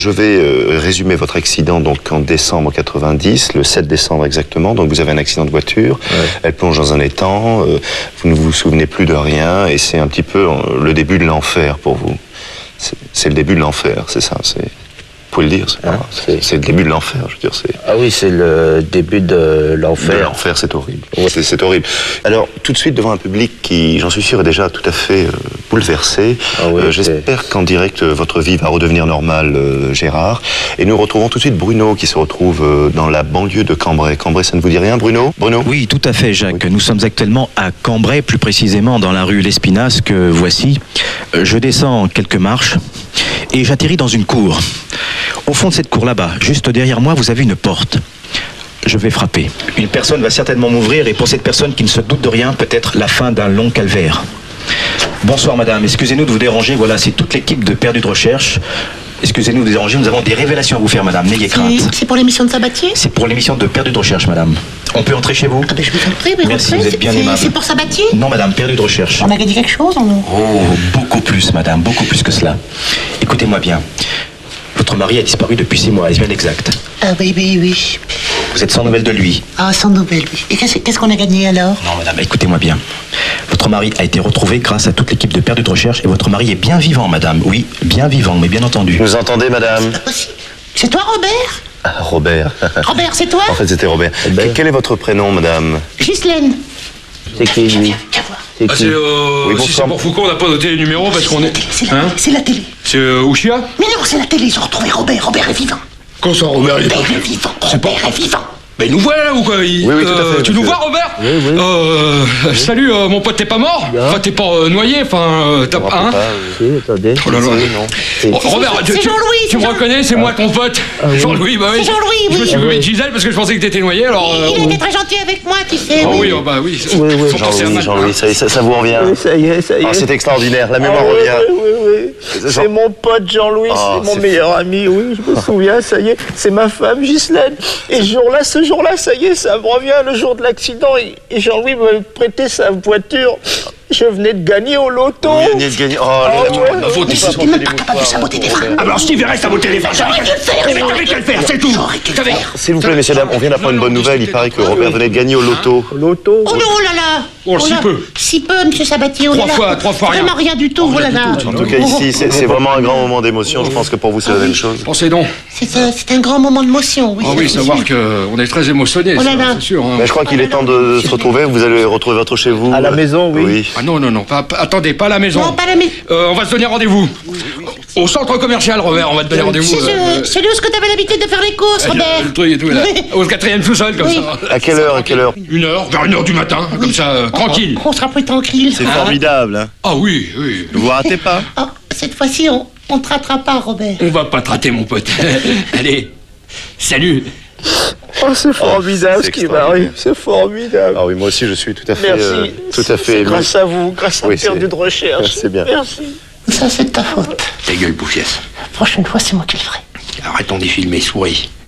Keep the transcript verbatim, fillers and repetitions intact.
Je vais euh, résumer votre accident donc en décembre quatre-vingt-dix, le sept décembre exactement. Donc vous avez un accident de voiture, ouais. Elle plonge dans un étang, euh, vous ne vous souvenez plus de rien et c'est un petit peu euh, le début de l'enfer pour vous. C'est le début de l'enfer, c'est ça. Vous pouvez le dire, c'est hein, le début de l'enfer, je veux dire. Ah oui, c'est le début de l'enfer. L'enfer, c'est horrible. Ouais. C'est horrible. Alors, tout de suite, devant un public qui, j'en suis sûr, est déjà tout à fait euh, bouleversé, ah oui, euh, j'espère qu'en direct, euh, votre vie va redevenir normale, euh, Gérard. Et nous retrouvons tout de suite Bruno, qui se retrouve euh, dans la banlieue de Cambrai. Cambrai, ça ne vous dit rien, Bruno? Bruno? Oui, tout à fait, Jacques. Oui. Nous sommes actuellement à Cambrai, plus précisément dans la rue Lespinasse, que voici. Euh, je descends quelques marches et j'atterris dans une cour. Au fond de cette cour là-bas, juste derrière moi, vous avez une porte. Je vais frapper. Une personne va certainement m'ouvrir et pour cette personne qui ne se doute de rien, peut-être la fin d'un long calvaire. Bonsoir madame, excusez-nous de vous déranger, voilà, c'est toute l'équipe de Perdu de Recherche. Excusez-nous de vous déranger, nous avons des révélations à vous faire madame, n'ayez crainte. C'est pour l'émission de Sabatier? C'est pour l'émission de Perdu de Recherche madame. On peut entrer chez vous? Ah ben je vous en prie, mais merci, vous êtes bien aimable. C'est pour Sabatier? Non madame, Perdu de Recherche. On a gagné quelque chose en nous? Oh, beaucoup plus madame, beaucoup plus que cela. Écoutez-moi bien. Votre mari a disparu depuis six mois, est-ce bien exact? Ah oui, oui, oui. Vous êtes sans nouvelles de lui? Ah, sans nouvelles, oui. Et qu'est-ce qu'on a gagné alors? Non, madame, écoutez-moi bien. Votre mari a été retrouvé grâce à toute l'équipe de Perdu de Recherche et votre mari est bien vivant, madame. Oui, bien vivant, mais bien entendu. Vous entendez, madame? C'est pas possible. C'est toi, Robert? Ah, Robert. Robert, c'est toi? En fait, c'était Robert. Robert. Quel est votre prénom, madame? Ghislaine. C'est qui, lui? Ah, c'est euh, oui, si c'est pour Foucault, on n'a pas noté les numéros parce qu'on est... C'est la, hein la télé. C'est euh, Ouchia? Mais non, c'est la télé, ils ont retrouvé Robert. Robert est vivant. Quand ça, Robert est, Robert est vivant. Robert est vivant. Mais nous voilà ou quoi? Il, oui, oui, tout à fait. Euh, tu nous vois, Robert? Oui, oui. Euh, oui. Salut, euh, mon pote, t'es pas mort? Bien. Enfin, t'es pas euh, noyé, enfin, euh, t'as pas... Hein? Si, attendez. Oh là là. Non. Oh, Robert, tu, tu, tu me reconnais, c'est ah. moi ton pote. Ah, oui. Jean-Louis, bah oui. C'est Jean-Louis, oui. Je me suis occupé de Gisèle parce que je pensais que t'étais noyé, alors... Il, euh, il oh. était très gentil avec moi, tu sais. Oh oui, oui, oh, bah oui. Oui, oui. Jean-Louis, Jean-Louis, ça, ça, ça vous revient? Oui, ça y est, ça y est. Oh, c'est extraordinaire, la mémoire ah, revient. Oui, oui, oui. C'est mon pote Jean-Louis, oh, c'est mon meilleur ami, oui, je me souviens, ça y est. C'est ma femme Ghislaine. Et ce jour-là, ce jour-là, ça y est, ça me revient. Le jour de l'accident, et Jean-Louis me prêtait sa voiture. Je venais de gagner au loto. Vous veniez de gagner. Oh, ah, les ouais. Ma faute, mais c'était même pas capable de saboter des freins. Alors, Steve, reste à botter les freins. J'aurais dû le faire. Mais t'avais qu'à le faire, c'est tout. S'il vous plaît, messieurs, dames, on vient d'apprendre une bonne nouvelle. Il paraît que Robert venait de gagner au loto. Au loto? Oh non, oh là là. Oh, si peu. Si peu, monsieur Sabatier. Trois fois, trois fois rien. Vraiment rien du tout, voilà là. En tout cas, ici, c'est vraiment un grand moment d'émotion. Je pense que pour vous, c'est la même chose. Pensez donc. C'est un grand moment d'émotion, oui. Ah oui, savoir qu'on est très émotionnés, c'est sûr. Mais je crois qu'il est temps de se retrouver. Vous allez retrouver votre chez vous. À la maison, oui. Ah non, non, non, pas, pas, attendez, pas à la maison. Non, pas à la maison. Euh, on va se donner rendez-vous. Au centre commercial, Robert, on va te donner rendez-vous. C'est celui où est-ce que t'avais l'habitude de faire les courses, Robert? Le truc et tout, là. Au quatrième sous-sol, comme ça. À quelle heure, à quelle heure? Une heure, vers une heure du matin, comme ça, tranquille. On sera plus tranquille. C'est formidable, hein. Ah oui, oui. Ne vous ratez pas. Cette fois-ci, on ne te ratera pas, Robert. On va pas te rater, mon pote. Allez, salut. Oh, c'est formidable oh, ce qui m'arrive, c'est formidable. Ah oui, moi aussi je suis tout à fait... Merci. Euh, tout à fait... Grâce à vous, grâce à oui, Perdu de Recherche. C'est bien. Merci. Ça, c'est de ta faute. Ta gueule, bouffiesse. La prochaine fois, c'est moi qui le ferai. Arrêtons d'y filmer, souris.